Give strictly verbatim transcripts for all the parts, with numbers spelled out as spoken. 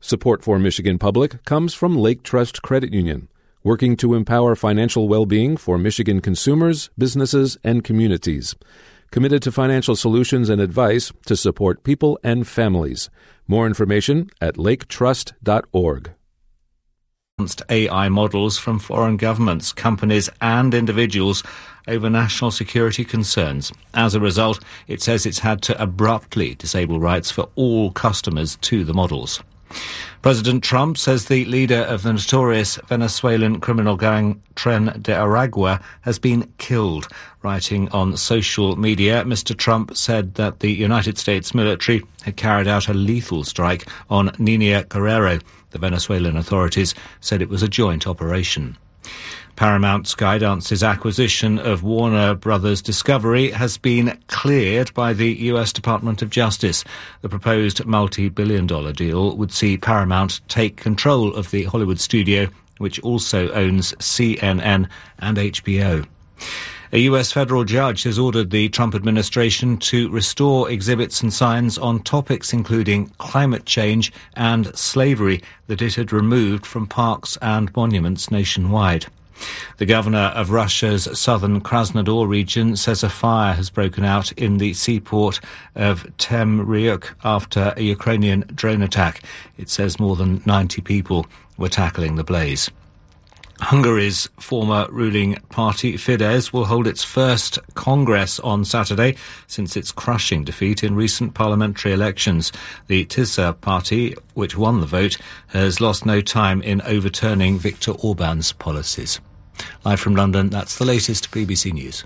Support for Michigan Public comes from Lake Trust Credit Union, working to empower financial well-being for Michigan consumers, businesses, and communities. Committed to financial solutions and advice to support people and families. More information at lake trust dot org. A I models from foreign governments, companies and individuals over national security concerns. As a result, it says it's had to abruptly disable rights for all customers to the models. President Trump says the leader of the notorious Venezuelan criminal gang Tren de Aragua has been killed. Writing on social media, Mister Trump said that the United States military had carried out a lethal strike on Nina Guerrero. The Venezuelan authorities said it was a joint operation. Paramount Skydance's acquisition of Warner Brothers Discovery has been cleared by the U S Department of Justice. The proposed multi-billion dollar deal would see Paramount take control of the Hollywood studio, which also owns C N N and H B O. A U S federal judge has ordered the Trump administration to restore exhibits and signs on topics including climate change and slavery that it had removed from parks and monuments nationwide. The governor of Russia's southern Krasnodar region says a fire has broken out in the seaport of Temryuk after a Ukrainian drone attack. It says more than ninety people were tackling the blaze. Hungary's former ruling party Fidesz will hold its first Congress on Saturday since its crushing defeat in recent parliamentary elections. The Tisza party, which won the vote, has lost no time in overturning Viktor Orban's policies. Live from London, that's the latest B B C News.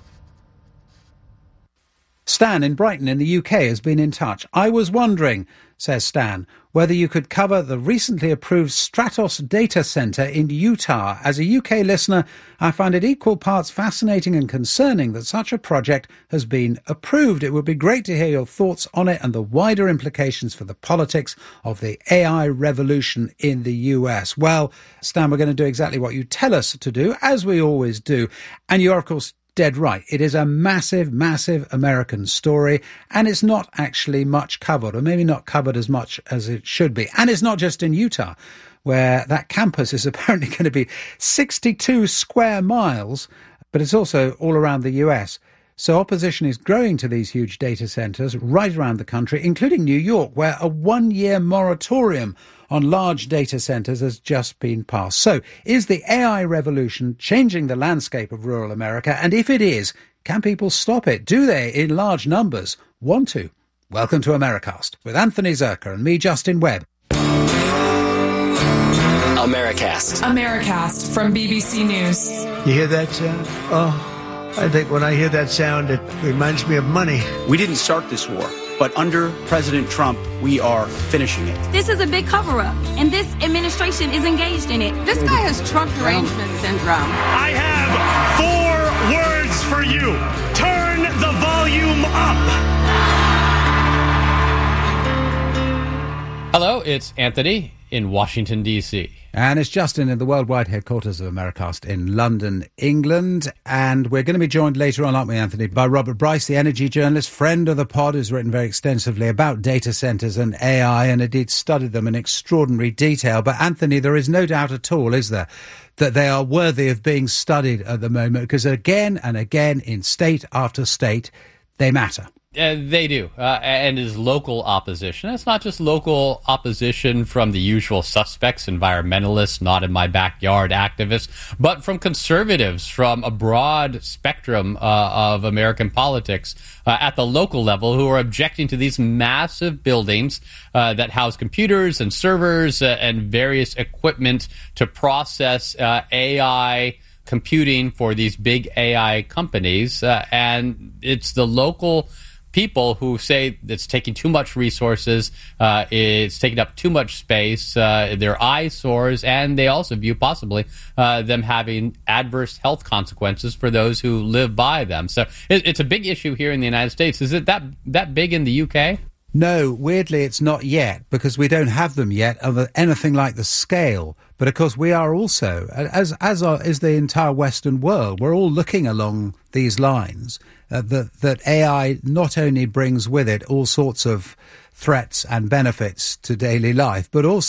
Stan in Brighton in the U K has been in touch. I was wondering, says Stan, whether you could cover the recently approved Stratos data centre in Utah. As a U K listener, I find it equal parts fascinating and concerning that such a project has been approved. It would be great to hear your thoughts on it and the wider implications for the politics of the A I revolution in the U S. Well, Stan, we're going to do exactly what you tell us to do, as we always do. And you're, of course, dead right. It is a massive, massive American story, and it's not actually much covered, or maybe not covered as much as it should be. And it's not just in Utah, where that campus is apparently going to be sixty-two square miles, but it's also all around the U S. So opposition is growing to these huge data centres right around the country, including New York, where a one-year moratorium on large data centres has just been passed. So is the A I revolution changing the landscape of rural America? And if it is, can people stop it? Do they, in large numbers, want to? Welcome to Americast with Anthony Zerker and me, Justin Webb. Americast. Americast from B B C News. You hear that sound? Oh, I think when I hear that sound, it reminds me of money. We didn't start this war, but under President Trump, we are finishing it. This is a big cover-up, and this administration is engaged in it. This guy has Trump derangement syndrome. I have four words for you. Turn the volume up. Hello, it's Anthony in Washington, D C And it's Justin in the worldwide headquarters of Americast in London, England. And we're going to be joined later on, aren't we, Anthony, by Robert Bryce, the energy journalist, friend of the pod, who's written very extensively about data centres and A I, and indeed studied them in extraordinary detail. But, Anthony, there is no doubt at all, is there, that they are worthy of being studied at the moment, because again and again, in state after state, they matter. Uh, they do, uh, and is local opposition. It's not just local opposition from the usual suspects, environmentalists, not in my backyard activists, but from conservatives, from a broad spectrum uh, of American politics uh, at the local level, who are objecting to these massive buildings uh, that house computers and servers uh, and various equipment to process uh, A I computing for these big A I companies. Uh, and it's the local people who say it's taking too much resources, uh, it's taking up too much space, uh, they're eyesores, and they also view possibly uh, them having adverse health consequences for those who live by them. So it, it's a big issue here in the United States. Is it that that big in the U K? No, weirdly, it's not yet, because we don't have them yet of anything like the scale. But of course, we are also, as as are, is the entire Western world, we're all looking along these lines. Uh, that, that A I not only brings with it all sorts of threats and benefits to daily life, but also